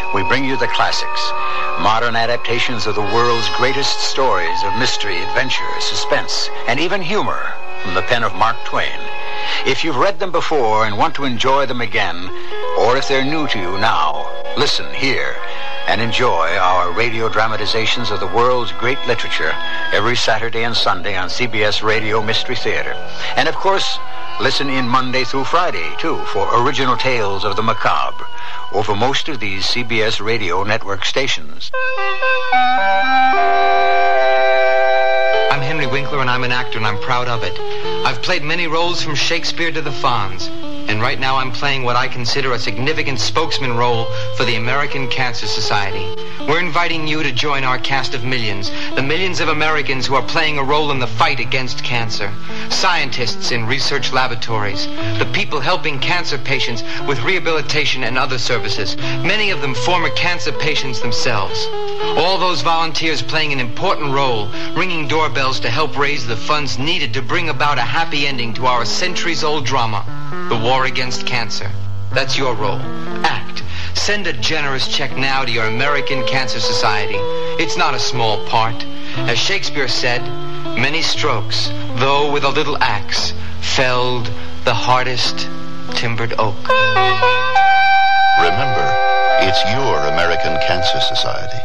we bring you the classics, modern adaptations of the world's greatest stories of mystery, adventure, suspense, and even humor from the pen of Mark Twain. If you've read them before and want to enjoy them again, or if they're new to you now, listen, hear, and enjoy our radio dramatizations of the world's great literature every Saturday and Sunday on CBS Radio Mystery Theater. And of course, listen in Monday through Friday, too, for original tales of the macabre over most of these CBS Radio network stations. I'm Henry Winkler, and I'm an actor, and I'm proud of it. I've played many roles from Shakespeare to the Fonz, and right now I'm playing what I consider a significant spokesman role for the American Cancer Society. We're inviting you to join our cast of millions, the millions of Americans who are playing a role in the fight against cancer. Scientists in research laboratories, the people helping cancer patients with rehabilitation and other services, many of them former cancer patients themselves. All those volunteers playing an important role, ringing doorbells to help raise the funds needed to bring about a happy ending to our centuries-old drama, the war against cancer. That's your role. Act. Send a generous check now to your American Cancer Society. It's not a small part. As Shakespeare said, many strokes, though with a little axe, felled the hardest timbered oak. Remember, it's your American Cancer Society.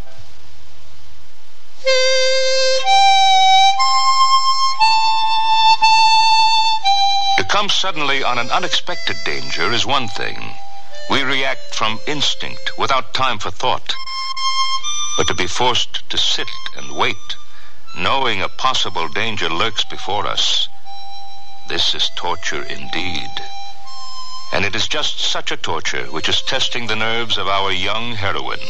To come suddenly on an unexpected danger is one thing. We react from instinct, without time for thought. But to be forced to sit and wait, knowing a possible danger lurks before us, this is torture indeed. And it is just such a torture which is testing the nerves of our young heroine.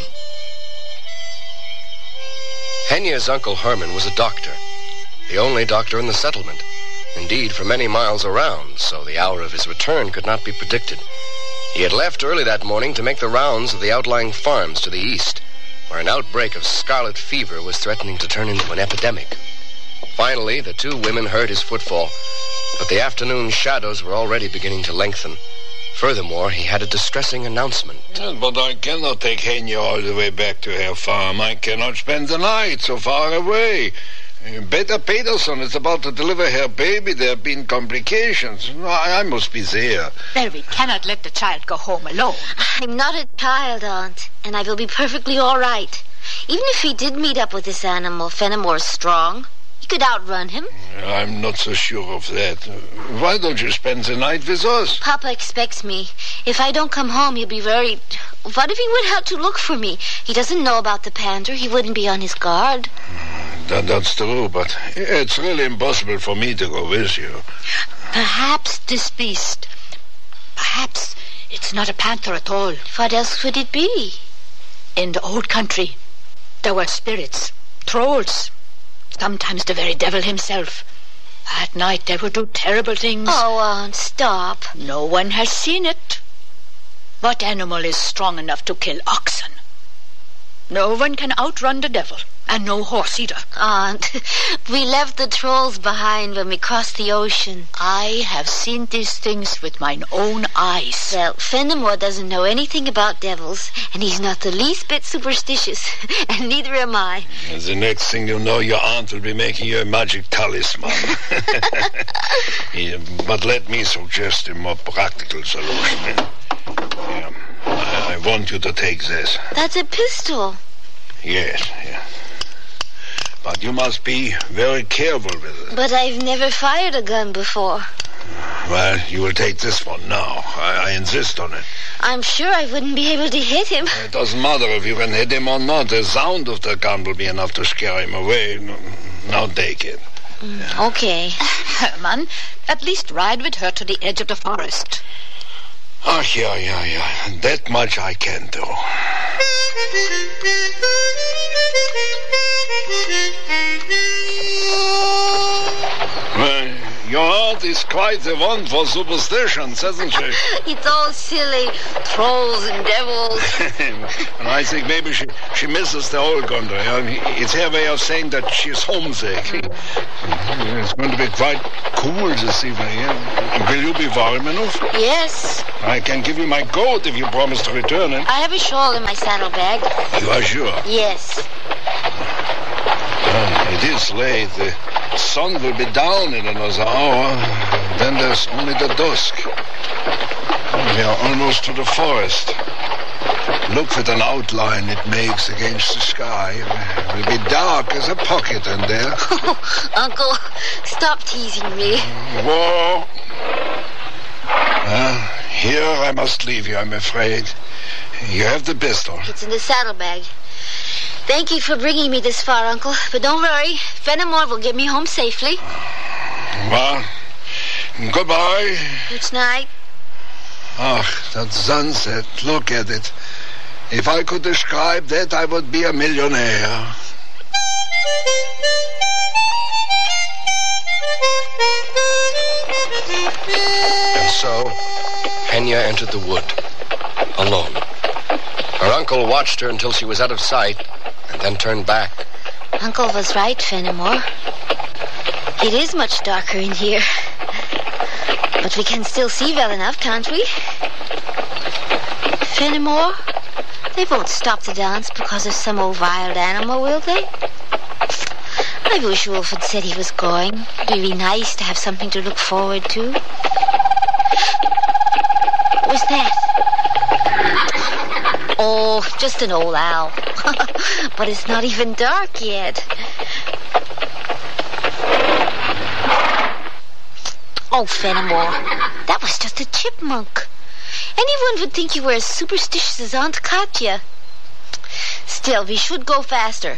Henya's Uncle Herman was a doctor, the only doctor in the settlement. Indeed, for many miles around, so the hour of his return could not be predicted. He had left early that morning to make the rounds of the outlying farms to the east, where an outbreak of scarlet fever was threatening to turn into an epidemic. Finally, the two women heard his footfall, but the afternoon shadows were already beginning to lengthen. Furthermore, he had a distressing announcement. Yes, but I cannot take Henya all the way back to her farm. I cannot spend the night so far away. Beta Peterson is about to deliver her baby. There have been complications. I must be there. Well, we cannot let the child go home alone. I'm not a child, Aunt, and I will be perfectly all right. Even if he did meet up with this animal, Fenimore is strong. He could outrun him. I'm not so sure of that. Why don't you spend the night with us? Papa expects me. If I don't come home, he'll be worried. What if he went out to look for me? He doesn't know about the panther. He wouldn't be on his guard. That's true, but it's really impossible for me to go with you. Perhaps this beast. Perhaps it's not a panther at all. What else could it be? In the old country, there were spirits, trolls, sometimes the very devil himself. At night they would do terrible things. Oh, Aunt, stop. No one has seen it. What animal is strong enough to kill oxen? No one can outrun the devil, and no horse either. Aunt, we left the trolls behind when we crossed the ocean. I have seen these things with mine own eyes. Well, Fenimore doesn't know anything about devils, and he's not the least bit superstitious, and neither am I. And the next thing you know, your aunt will be making you a magic talisman. Yeah, but let me suggest a more practical solution. Yeah. I want you to take this. That's a pistol. Yes, yeah. But you must be very careful with it. But I've never fired a gun before. Well, you will take this one now. I insist on it. I'm sure I wouldn't be able to hit him. It doesn't matter if you can hit him or not. The sound of the gun will be enough to scare him away. Now take it. Okay. Herman, at least ride with her to the edge of the forest. Oh, yeah. That much I can do. Well, Your aunt is quite the one for superstitions, isn't she? It's all silly. Trolls and devils. And I think maybe she misses the old country. It's her way of saying that she's homesick. It's going to be quite cool this evening. Will you be warm enough? Yes. I can give you my coat if you promise to return it. I have a shawl in my saddlebag. You are sure? Yes. It is late. The sun will be down in another hour. Then there's only the dusk. We are almost to the forest. Look at an outline it makes against the sky. It will be dark as a pocket in there. Oh, Uncle, stop teasing me. Whoa. Here I must leave you, I'm afraid. You have the pistol. It's in the saddlebag. Thank you for bringing me this far, Uncle. But don't worry, Fenimore will get me home safely. Well, goodbye. Good night. That sunset, look at it. If I could describe that, I would be a millionaire. And so, Henya entered the wood, alone. Her uncle watched her until she was out of sight, and then turned back. Uncle was right, Fenimore. It is much darker in here. But we can still see well enough, can't we? Fenimore, they won't stop the dance because of some old wild animal, will they? I wish Wolf had said he was going. It'd be nice to have something to look forward to. What was that? Oh, just an old owl. But it's not even dark yet. Oh, Fenimore, that was just a chipmunk. Anyone would think you were as superstitious as Aunt Katya. Still, we should go faster.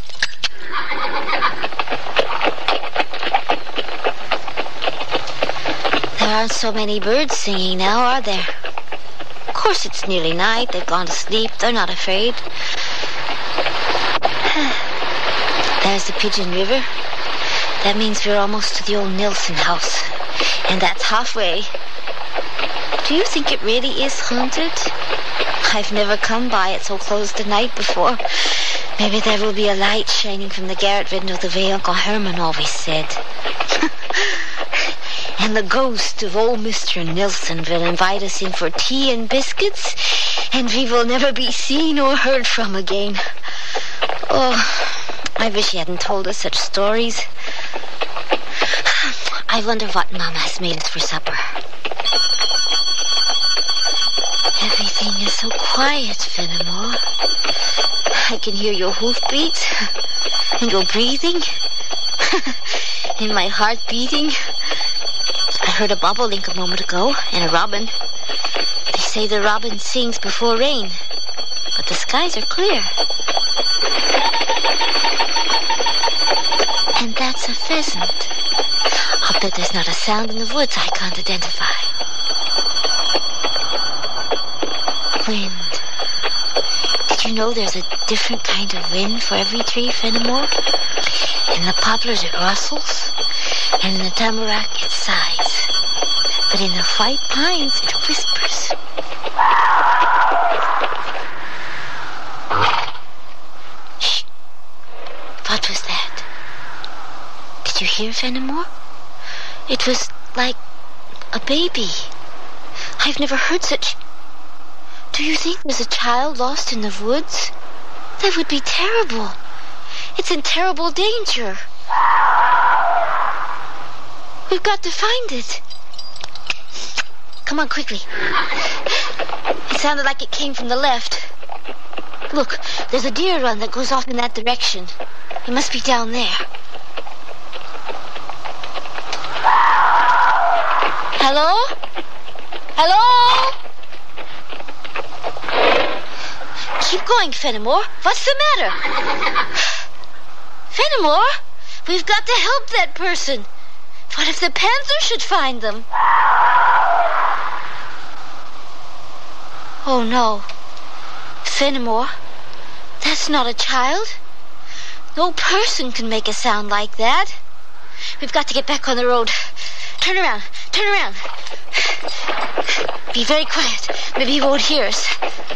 There aren't so many birds singing now, are there? Of course, it's nearly night. They've gone to sleep. They're not afraid. There's the Pigeon River. That means we're almost to the old Nilsson house. And that's halfway. Do you think it really is haunted? I've never come by it so close to night before. Maybe there will be a light shining from the garret window the way Uncle Herman always said. And the ghost of old Mr. Nilsson will invite us in for tea and biscuits, and we will never be seen or heard from again. Oh, I wish he hadn't told us such stories. I wonder what Mama has made us for supper. Everything is so quiet, Fenimore. I can hear your hoofbeats and your breathing and my heart beating. I heard a bobolink a moment ago and a robin. They say the robin sings before rain, but the skies are clear. And that's a pheasant. I'll bet there's not a sound in the woods I can't identify. Wind. Did you know there's a different kind of wind for every tree, Fenimore? In the poplars it rustles, and in the tamarack it sighs. But in the white pines it whispers. Shh. What was that? Did you hear, Fenimore? It was like a baby. I've never heard such... Do you think there's a child lost in the woods? That would be terrible. It's in terrible danger. We've got to find it. Come on, quickly. It sounded like it came from the left. Look, there's a deer run that goes off in that direction. It must be down there. Hello? Hello? Keep going, Fenimore. What's the matter? Fenimore, we've got to help that person. What if the panther should find them? Oh, no. Fenimore, that's not a child. No person can make a sound like that. We've got to get back on the road. Turn around. Turn around. Be very quiet. Maybe he won't hear us.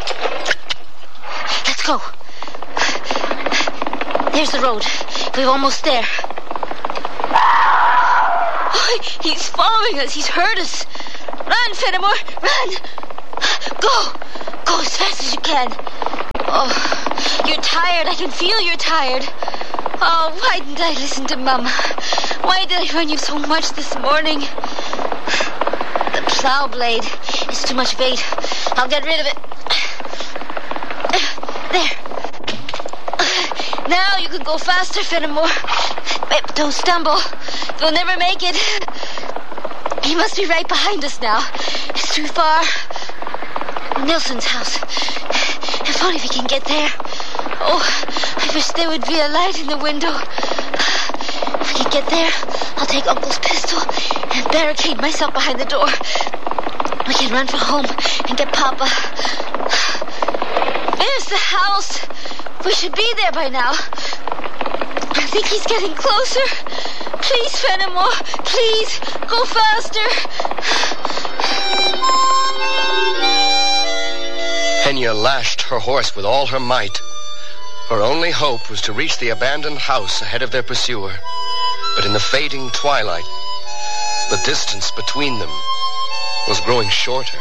Let's go. There's the road. We're almost there. Oh, he's following us. He's heard us. Run, Fenimore. Run. Go. Go as fast as you can. Oh, you're tired. I can feel you're tired. Oh, why didn't I listen to Mama? Why did I run you so much this morning? The plow blade is too much weight. I'll get rid of it. There. Now you can go faster, Fenimore. Don't stumble. You'll never make it. He must be right behind us now. It's too far. Nilsson's house. If only we can get there. Oh, I wish there would be a light in the window. If we can get there, I'll take Uncle's pistol and barricade myself behind the door. We can run for home and get Papa. There's the house. We should be there by now. I think he's getting closer. Please, Fenimore, please, go faster. Henya lashed her horse with all her might. Her only hope was to reach the abandoned house ahead of their pursuer. But in the fading twilight, the distance between them was growing shorter.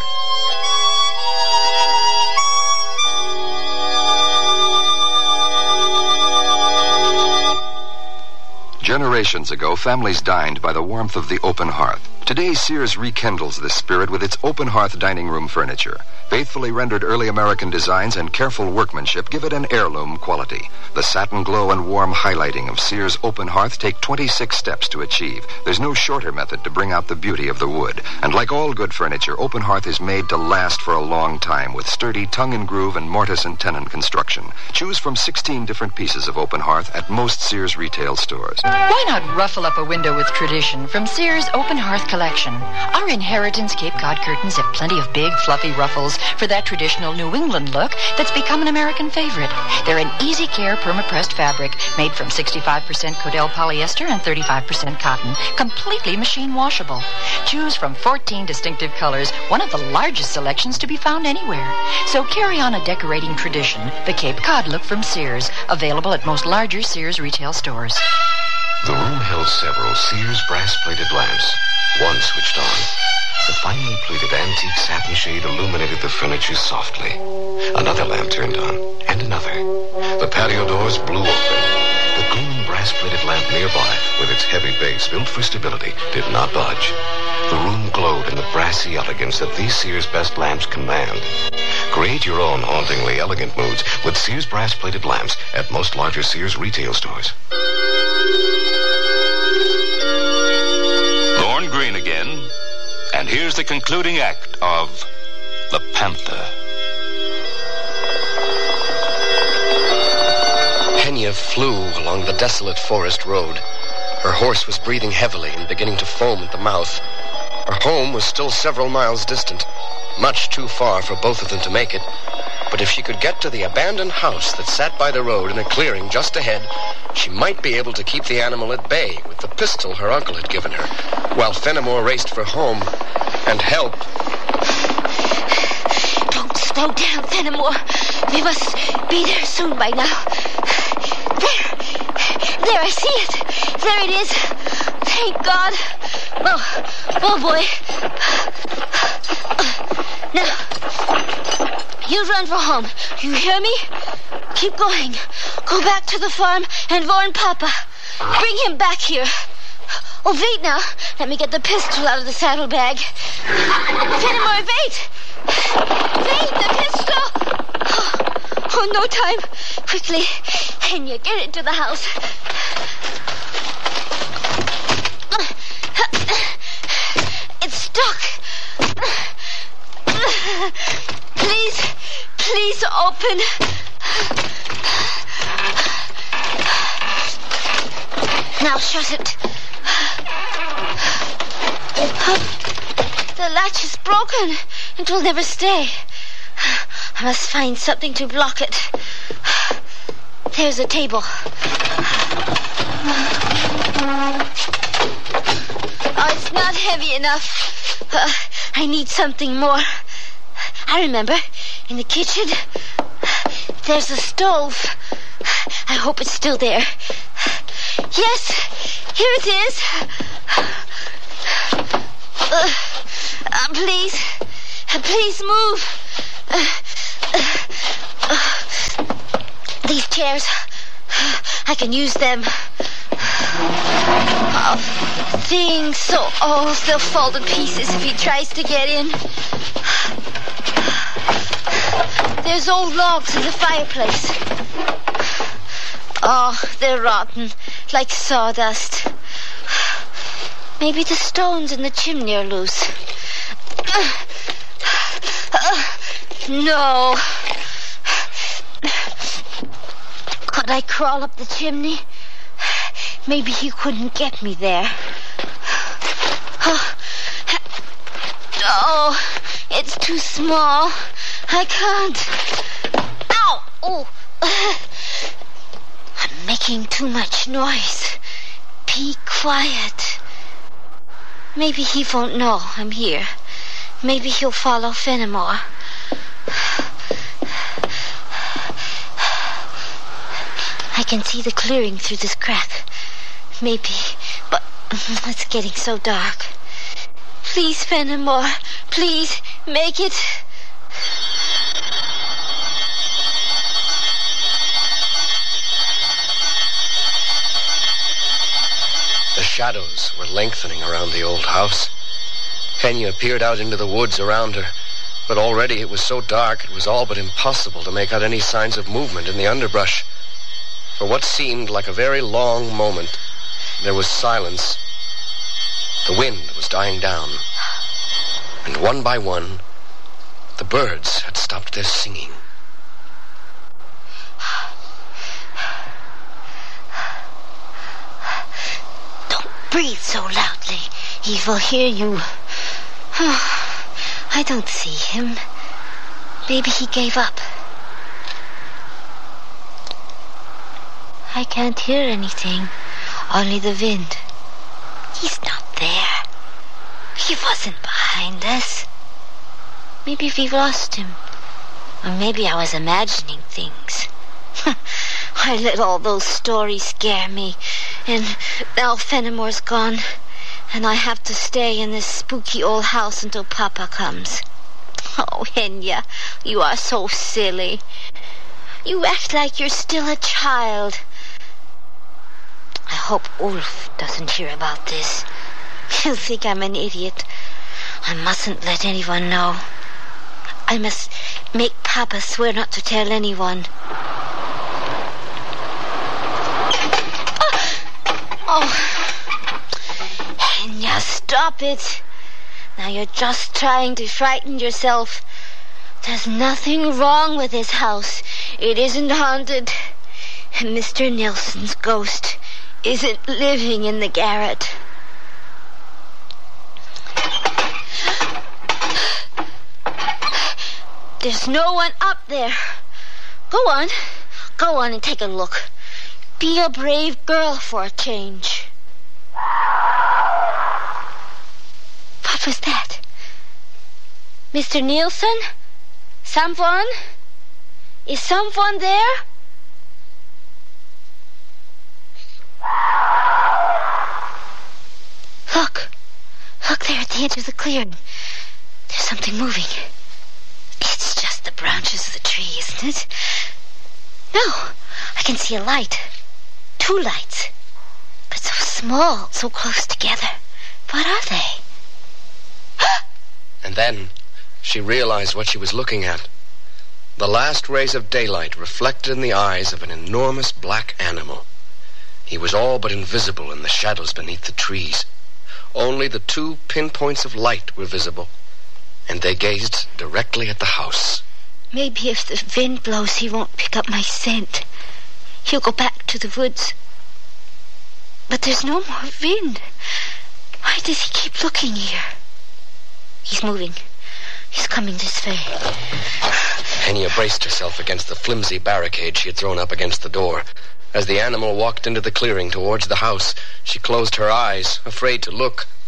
Generations ago, families dined by the warmth of the open hearth. Today, Sears rekindles this spirit with its open hearth dining room furniture. Faithfully rendered early American designs and careful workmanship give it an heirloom quality. The satin glow and warm highlighting of Sears open hearth take 26 steps to achieve. There's no shorter method to bring out the beauty of the wood. And like all good furniture, open hearth is made to last for a long time with sturdy tongue and groove and mortise and tenon construction. Choose from 16 different pieces of open hearth at most Sears retail stores. Why not ruffle up a window with tradition from Sears Open Hearth Collection? Our Inheritance Cape Cod curtains have plenty of big, fluffy ruffles for that traditional New England look that's become an American favorite. They're an easy care perma-pressed fabric made from 65% Codell polyester and 35% cotton, completely machine washable. Choose from 14 distinctive colors, one of the largest selections to be found anywhere. So carry on a decorating tradition, the Cape Cod look from Sears, available at most larger Sears retail stores. The room held several Sears brass-plated lamps. One switched on. The finely plated antique satin shade illuminated the furniture softly. Another lamp turned on, and another. The patio doors blew open. The gleaming brass-plated lamp nearby, with its heavy base built for stability, did not budge. The room glowed in the brassy elegance that these Sears best lamps command. Create your own hauntingly elegant moods with Sears brass-plated lamps at most larger Sears retail stores. Lorne Greene again, and here's the concluding act of The Panther. Henya flew along the desolate forest road. Her horse was breathing heavily and beginning to foam at the mouth. Her home was still several miles distant, much too far for both of them to make it. But if she could get to the abandoned house that sat by the road in a clearing just ahead, she might be able to keep the animal at bay with the pistol her uncle had given her, while Fenimore raced for home and help. Don't slow down, Fenimore. We must be there soon by now. There, I see it. There it is. Thank God. Oh boy. Now, you run for home. You hear me? Keep going. Go back to the farm and warn Papa. Bring him back here. Oh, wait now. Let me get the pistol out of the saddlebag. Fenimore, wait! Wait, the pistol! Oh, no time. Quickly, Henya, get into the house. It's stuck. Please open. Now shut it. The latch is broken. It will never stay. I must find something to block it. There's a table. Oh, it's Not heavy enough. I need something more. I remember, in the kitchen, there's a stove. I hope it's still there. Yes, here it is. Please move. These chairs, I can use them. Things, they'll fall to pieces if he tries to get in. There's old logs in the fireplace. Oh, they're rotten, like sawdust. Maybe the stones in the chimney are loose. No. Could I crawl up the chimney? Maybe he couldn't get me there. Oh, it's too small. I can't. Ow! Oh. I'm making too much noise. Be quiet. Maybe he won't know I'm here. Maybe he'll follow Fenimore. I can see the clearing through this crack. Maybe, but it's getting so dark. Please, Fenimore, please, make it. The shadows were lengthening around the old house. Henya peered out into the woods around her, but already it was so dark it was all but impossible to make out any signs of movement in the underbrush. For what seemed like a very long moment, there was silence. The wind was dying down, and one by one, the birds had stopped their singing. Don't breathe so loudly. He will hear you. I don't see him. Maybe he gave up. I can't hear anything. Only the wind. He's not there. He wasn't behind us. Maybe we lost him. Or maybe I was imagining things. I let all those stories scare me. And now Fenimore's gone. And I have to stay in this spooky old house until Papa comes. Oh, Henya, you are so silly. You act like you're still a child. I hope Ulf doesn't hear about this. He'll think I'm an idiot. I mustn't let anyone know. I must make Papa swear not to tell anyone. Henya, stop it. Now you're just trying to frighten yourself. There's nothing wrong with this house. It isn't haunted. And Mr. Nilsson's ghost isn't living in the garret. There's no one up there. Go on and take a look. Be a brave girl for a change. What was that? Mr. Nilsson? Someone? Is someone there? Look there at the edge of the clearing. There's something moving. It's just the branches of the tree, isn't it? No, I can see a light. 2 lights. But so small, so close together. What are they? And then she realized what she was looking at. The last rays of daylight reflected in the eyes of an enormous black animal. He was all but invisible in the shadows beneath the trees. Only the 2 pinpoints of light were visible, and they gazed directly at the house. Maybe if the wind blows, he won't pick up my scent. He'll go back to the woods. But there's no more wind. Why does he keep looking here? He's moving. He's coming this way. Henya braced herself against the flimsy barricade she had thrown up against the door. As the animal walked into the clearing towards the house, she closed her eyes, afraid to look.